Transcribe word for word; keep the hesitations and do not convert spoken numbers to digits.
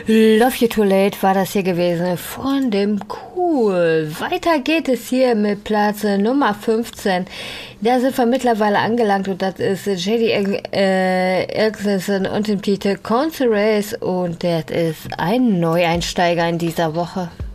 Love You Too Late war das hier gewesen von dem Cool. Weiter geht es hier mit Platz Nummer fünfzehn. Da sind wir mittlerweile angelangt und das ist J D äh, Elkson und dem Titel Concert Race und der ist ein Neueinsteiger in dieser Woche.